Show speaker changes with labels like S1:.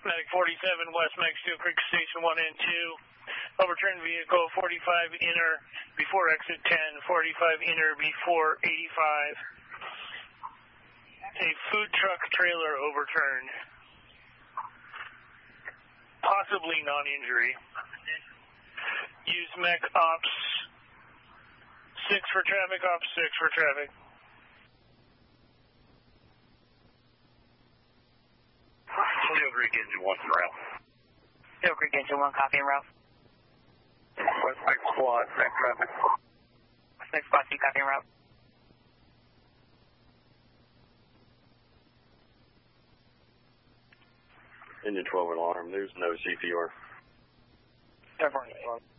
S1: Medic 47, West Mexico Creek Station 1 and 2. Overturned vehicle 45 inner before exit 10, 45 inner before 85. A food truck trailer overturned. Possibly non-injury. Use mech ops 6 for traffic, ops 6 for traffic.
S2: Hill Creek Engine 1 route.
S3: Hill Creek Engine 1, copy en route.
S2: West Mech Squad, track traffic.
S3: West Mech Squad 2, copy en route.
S2: Engine 12 alarm, there's no CPR.
S3: Airborne 12.